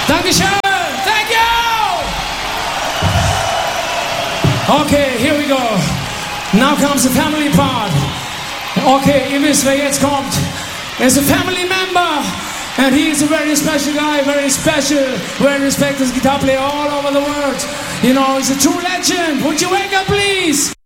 Dankeschön. Thank you. Okay, here we go. Now comes the family part. Okay, ihr wisst, wer jetzt kommt. There's a family member. And he is a very special guy, very special, very respected guitar player all over the world. You know, he's a true legend. Would you wake up, please?